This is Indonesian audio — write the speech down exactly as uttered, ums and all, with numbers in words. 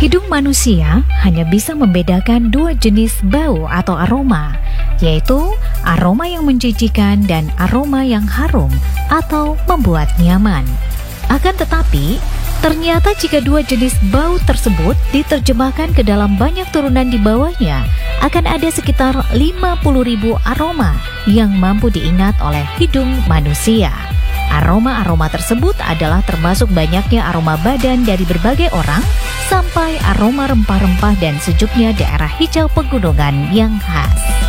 Hidung manusia hanya bisa membedakan dua jenis bau atau aroma, yaitu aroma yang menjijikan dan aroma yang harum atau membuat nyaman. Akan tetapi, ternyata jika dua jenis bau tersebut diterjemahkan ke dalam banyak turunan di bawahnya, akan ada sekitar lima puluh ribu aroma yang mampu diingat oleh hidung manusia. Aroma-aroma tersebut adalah termasuk banyaknya aroma badan dari berbagai orang, sampai aroma rempah-rempah dan sejuknya daerah hijau pegunungan yang khas.